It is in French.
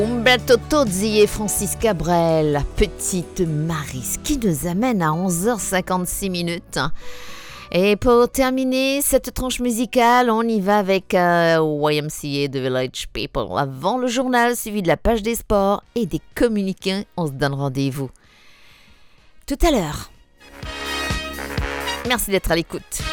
Umberto Tozzi et Francis Cabrel, Petite Maris, qui nous amène à 11h56. Et pour terminer cette tranche musicale, on y va avec YMCA The Village People. Avant le journal, suivi de la page des sports et des communiqués, on se donne rendez-vous tout à l'heure. Merci d'être à l'écoute.